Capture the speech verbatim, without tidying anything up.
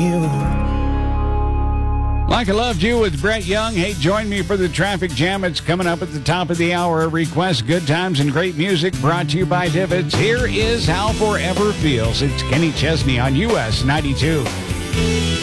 you. Like I Loved You with Brett Young. Hey, join me for the traffic jam. It's coming up at the top of the hour. Request good times and great music brought to you by Divots. Here is How Forever Feels. It's Kenny Chesney on U S ninety-two.